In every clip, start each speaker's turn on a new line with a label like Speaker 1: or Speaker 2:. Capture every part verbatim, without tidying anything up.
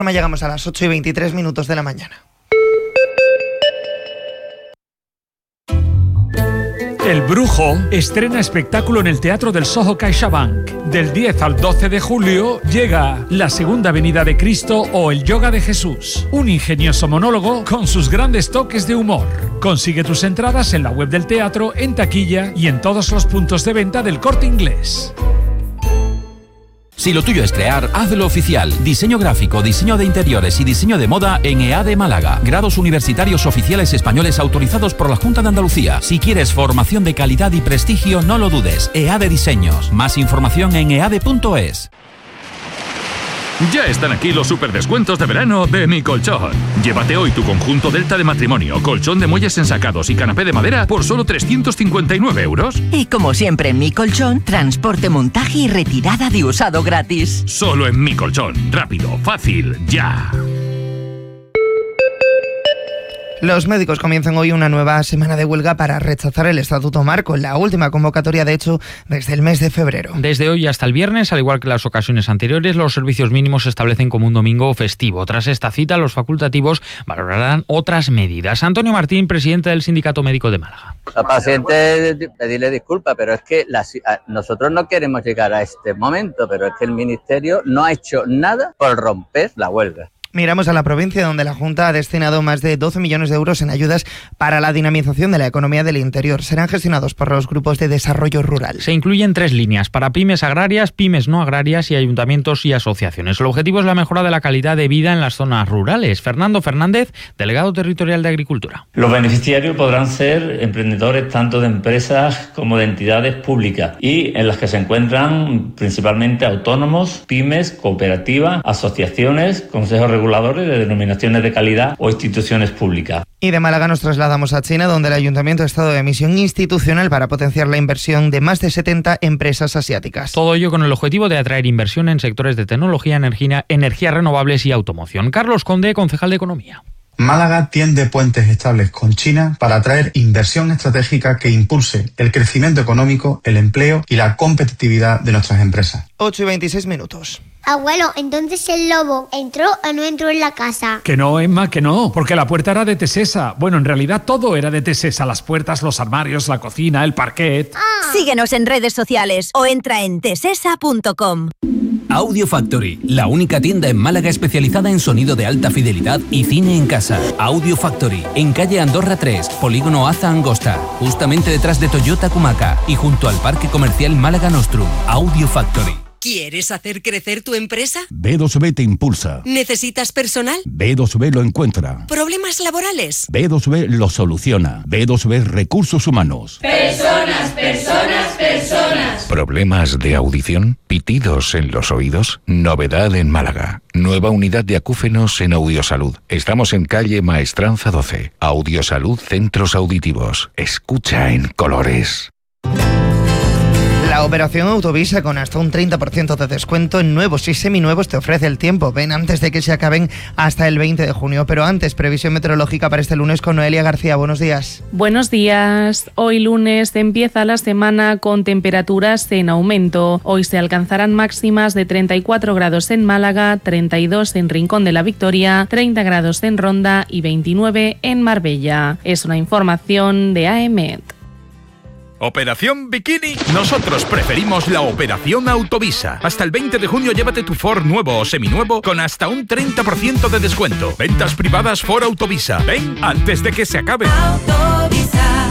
Speaker 1: Llegamos a las ocho y veintitrés minutos de la mañana.
Speaker 2: El Brujo estrena espectáculo en el Teatro del Soho CaixaBank. Del diez al doce de julio llega La Segunda Venida de Cristo o El Yoga de Jesús. Un ingenioso monólogo con sus grandes toques de humor. Consigue tus entradas en la web del teatro, en taquilla y en todos los puntos de venta del Corte Inglés.
Speaker 3: Si lo tuyo es crear, hazlo oficial. Diseño gráfico, diseño de interiores y diseño de moda en EADE Málaga. Grados universitarios oficiales españoles autorizados por la Junta de Andalucía. Si quieres formación de calidad y prestigio, no lo dudes. EADE Diseños. Más información en eade punto es.
Speaker 4: Ya están aquí los superdescuentos de verano de Mi Colchón. Llévate hoy tu conjunto Delta de matrimonio, colchón de muelles ensacados y canapé de madera por solo trescientos cincuenta y nueve euros.
Speaker 5: Y como siempre en Mi Colchón, transporte, montaje y retirada de usado gratis.
Speaker 4: Solo en Mi Colchón. Rápido, fácil, ya.
Speaker 1: Los médicos comienzan hoy una nueva semana de huelga para rechazar el Estatuto Marco, la última convocatoria, de hecho, desde el mes de febrero.
Speaker 6: Desde hoy hasta el viernes, al igual que las ocasiones anteriores, los servicios mínimos se establecen como un domingo festivo. Tras esta cita, los facultativos valorarán otras medidas. Antonio Martín, presidente del Sindicato Médico de Málaga.
Speaker 7: La paciente, pedirle disculpas, pero es que la, nosotros no queremos llegar a este momento, pero es que el Ministerio no ha hecho nada por romper la huelga.
Speaker 1: Miramos a la provincia, donde la Junta ha destinado más de doce millones de euros en ayudas para la dinamización de la economía del interior. Serán gestionados por los grupos de desarrollo rural.
Speaker 6: Se incluyen tres líneas para pymes agrarias, pymes no agrarias y ayuntamientos y asociaciones. El objetivo es la mejora de la calidad de vida en las zonas rurales. Fernando Fernández, delegado territorial de Agricultura.
Speaker 8: Los beneficiarios podrán ser emprendedores tanto de empresas como de entidades públicas y en las que se encuentran principalmente autónomos, pymes, cooperativas, asociaciones, consejos reguladores reguladores de denominaciones de calidad o instituciones públicas.
Speaker 1: Y de Málaga nos trasladamos a China, donde el Ayuntamiento ha estado de misión institucional para potenciar la inversión de más de setenta empresas asiáticas.
Speaker 6: Todo ello con el objetivo de atraer inversión en sectores de tecnología, energía, energías renovables y automoción. Carlos Conde, concejal de Economía.
Speaker 9: Málaga tiende puentes estables con China para atraer inversión estratégica que impulse el crecimiento económico, el empleo y la competitividad de nuestras empresas.
Speaker 1: ocho y veintiséis minutos.
Speaker 10: Abuelo, entonces el lobo entró o no entró en la casa.
Speaker 2: Que no, Emma, que no, porque la puerta era de Tesesa. Bueno, en realidad todo era de Tesesa: las puertas, los armarios, la cocina, el parquet.
Speaker 10: Ah.
Speaker 11: Síguenos en redes sociales o entra en tesesa punto com.
Speaker 3: Audio Factory, la única tienda en Málaga especializada en sonido de alta fidelidad y cine en casa. Audio Factory, en calle Andorra tres, polígono Aza Angosta, justamente detrás de Toyota Cumaca y junto al Parque Comercial Málaga Nostrum. Audio Factory.
Speaker 12: ¿Quieres hacer crecer tu empresa?
Speaker 13: B dos B te impulsa.
Speaker 12: ¿Necesitas personal?
Speaker 13: B dos B lo encuentra.
Speaker 12: ¿Problemas laborales?
Speaker 13: B dos B lo soluciona. B dos B Recursos Humanos.
Speaker 14: Personas, personas, personas.
Speaker 15: ¿Problemas de audición? ¿Pitidos en los oídos? Novedad en Málaga. Nueva unidad de acúfenos en Audiosalud. Estamos en calle Maestranza doce. Audiosalud Centros Auditivos. Escucha en colores.
Speaker 1: La operación Autovisa, con hasta un treinta por ciento de descuento en nuevos y seminuevos, te ofrece el tiempo. Ven antes de que se acaben hasta el veinte de junio. Pero antes, previsión meteorológica para este lunes con Noelia García. Buenos días.
Speaker 16: Buenos días. Hoy lunes empieza la semana con temperaturas en aumento. Hoy se alcanzarán máximas de treinta y cuatro grados en Málaga, treinta y dos en Rincón de la Victoria, treinta grados en Ronda y veintinueve en Marbella. Es una información de A E M E T.
Speaker 4: Operación Bikini. Nosotros preferimos la Operación Autovisa. Hasta el veinte de junio llévate tu Ford nuevo o seminuevo con hasta un treinta por ciento de descuento. Ventas privadas Ford Autovisa. Ven antes de que se acabe.
Speaker 14: Autovisa.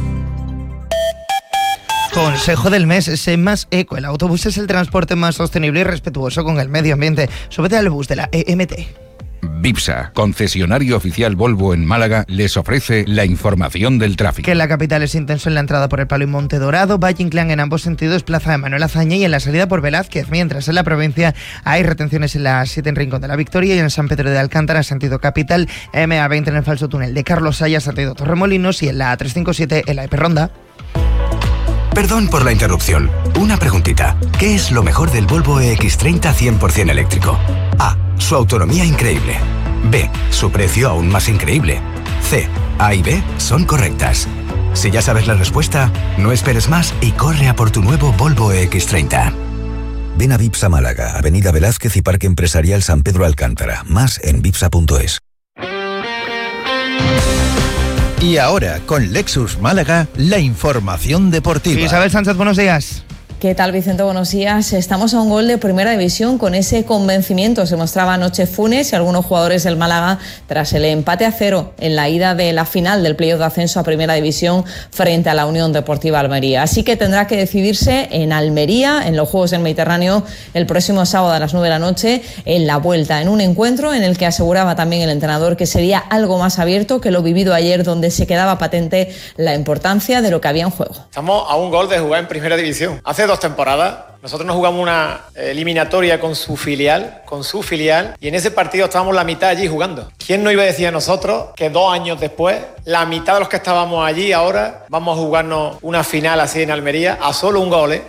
Speaker 1: Consejo del mes, sé más eco. El autobús es el transporte más sostenible y respetuoso con el medio ambiente. Súbete al bus de la E M T.
Speaker 15: Bipsa, concesionario oficial Volvo en Málaga, les ofrece la información del tráfico.
Speaker 1: Que en la capital es intenso en la entrada por el Palo y Monte Dorado, Valle Inclán en ambos sentidos, Plaza de Manuel Azaña y en la salida por Velázquez, mientras en la provincia hay retenciones en la siete en Rincón de la Victoria y en San Pedro de Alcántara, sentido capital, M A veinte en el falso túnel de Carlos Saya, sentido Torremolinos, y en la trescientos cincuenta y siete en la E P Ronda.
Speaker 17: Perdón por la interrupción. Una preguntita. ¿Qué es lo mejor del Volvo E X treinta cien por ciento eléctrico? A. Su autonomía increíble. B. Su precio aún más increíble. C. A y B son correctas. Si ya sabes la respuesta, no esperes más y corre a por tu nuevo Volvo E X treinta. Ven a Vipsa Málaga, Avenida Velázquez y Parque Empresarial San Pedro Alcántara. Más en vipsa punto es.
Speaker 18: Y ahora, con Lexus Málaga, la información deportiva.
Speaker 1: Isabel Sánchez, buenos días.
Speaker 19: ¿Qué tal, Vicente? Buenos días. Estamos a un gol de Primera División. Con ese convencimiento se mostraba anoche Funes y algunos jugadores del Málaga tras el empate a cero en la ida de la final del playoff de ascenso a Primera División frente a la Unión Deportiva Almería. Así que tendrá que decidirse en Almería, en los Juegos del Mediterráneo, el próximo sábado a las nueve de la noche, en la vuelta, en un encuentro en el que aseguraba también el entrenador que sería algo más abierto que lo vivido ayer, donde se quedaba patente la importancia de lo que había en juego.
Speaker 20: Estamos a un gol de jugar en Primera División. Hace dos temporadas nosotros nos jugamos una eliminatoria con su filial, con su filial, y en ese partido estábamos la mitad allí jugando. ¿Quién no iba a decir a nosotros que dos años después, la mitad de los que estábamos allí ahora vamos a jugarnos una final así en Almería a solo un gol, ¿eh?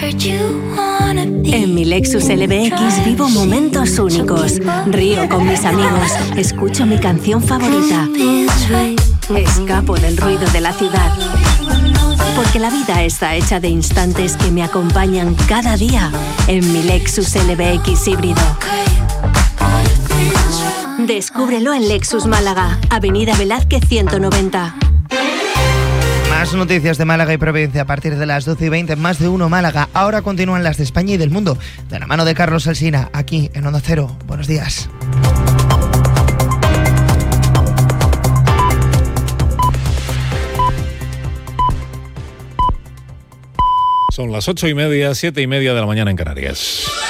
Speaker 21: En mi Lexus L B X vivo momentos únicos. Río con mis amigos, escucho mi canción favorita, escapo del ruido de la ciudad. Porque la vida está hecha de instantes que me acompañan cada día en mi Lexus L B X híbrido. Descúbrelo en Lexus Málaga, Avenida Velázquez ciento noventa.
Speaker 1: Más noticias de Málaga y provincia a partir de las doce y veinte, más de uno Málaga. Ahora continúan las de España y del mundo, de la mano de Carlos Alsina, aquí en Onda Cero. Buenos días.
Speaker 22: Son las ocho y media, siete y media de la mañana en Canarias.